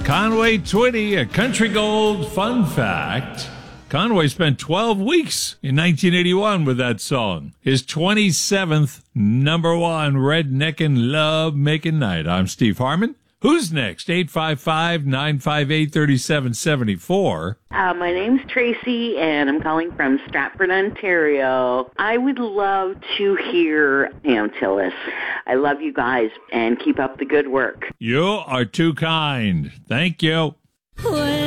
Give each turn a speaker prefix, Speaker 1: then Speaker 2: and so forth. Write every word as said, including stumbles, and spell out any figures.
Speaker 1: Conway Twitty, a country gold fun fact. Conway spent twelve weeks in nineteen eighty-one with that song. His twenty-seventh number one redneckin' love-making night. I'm Steve Harmon. Who's next? eight five five, nine five eight, three seven seven four.
Speaker 2: Uh, my name's Tracy, and I'm calling from Stratford, Ontario. I would love to hear Antilles. I love you guys, and keep up the good work.
Speaker 1: You are too kind. Thank you.